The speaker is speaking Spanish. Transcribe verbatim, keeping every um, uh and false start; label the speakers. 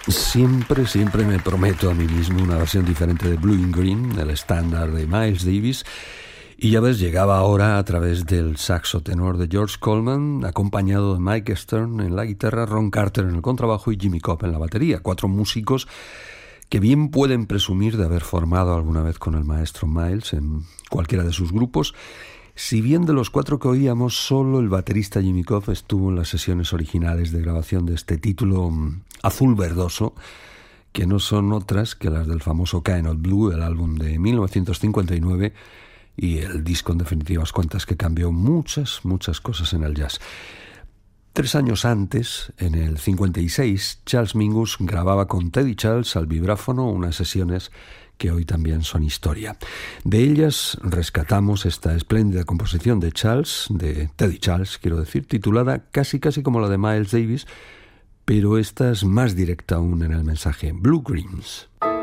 Speaker 1: Siempre, siempre me prometo a mí mismo una versión diferente de Blue and Green, el estándar de Miles Davis. Y ya ves, llegaba ahora a través del saxo tenor de George Coleman, acompañado de Mike Stern en la guitarra, Ron Carter en el contrabajo y Jimmy Cobb en la batería. Cuatro músicos que bien pueden presumir de haber formado alguna vez con el maestro Miles en cualquiera de sus grupos. Si bien de los cuatro que oíamos, solo el baterista Jimmy Cobb estuvo en las sesiones originales de grabación de este título azul verdoso, que no son otras que las del famoso Cannot Blue, el álbum de mil novecientos cincuenta y nueve, y el disco en definitivas cuentas que cambió muchas, muchas cosas en el jazz. Tres años antes, en el cincuenta y seis, Charles Mingus grababa con Teddy Charles al vibráfono unas sesiones que hoy también son historia. De ellas rescatamos esta espléndida composición de Charles, de Teddy Charles, quiero decir, titulada casi casi como la de Miles Davis, pero esta es más directa aún en el mensaje, Blue Greens.